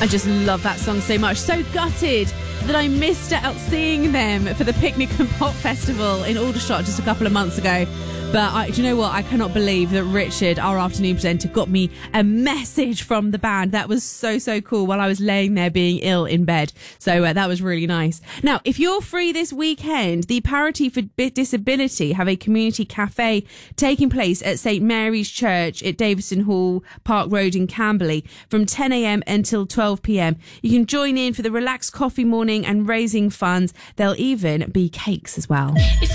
I just love that song so much. So gutted that I missed out seeing them for the Picnic and Pop Festival in Aldershot just a couple of months ago. But do you know what? I cannot believe that Richard, our afternoon presenter, got me a message from the band. That was so cool while I was laying there being ill in bed. So that was really nice. Now, if you're free this weekend, the Parity for Disability have a community cafe taking place at St Mary's Church at Davison Hall, Park Road in Camberley from 10 a.m. until 12 p.m. You can join in for the relaxed coffee morning and raising funds. There'll even be cakes as well.